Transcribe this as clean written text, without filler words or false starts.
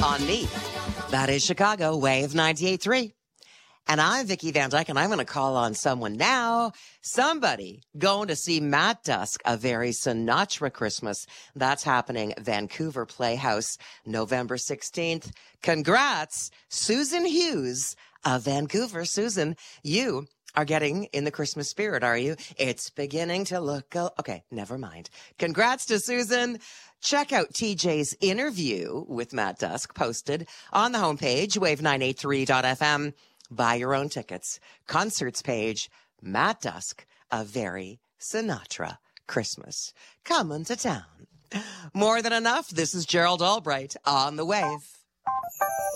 on me. That is Chicago Wave 98.3. And I'm Vicki Van Dyke, and I'm going to call on someone now. Somebody going to see Matt Dusk, A Very Sinatra Christmas. That's happening Vancouver Playhouse, November 16th. Congrats, Susan Hughes of Vancouver. Susan, you are getting in the Christmas spirit, are you? It's beginning to look... Okay, never mind. Congrats to Susan. Check out TJ's interview with Matt Dusk, posted on the homepage, wave983.fm. Buy your own tickets. Concerts page, Matt Dusk, A Very Sinatra Christmas. Coming to town. More than enough. This is Gerald Albright on the Wave.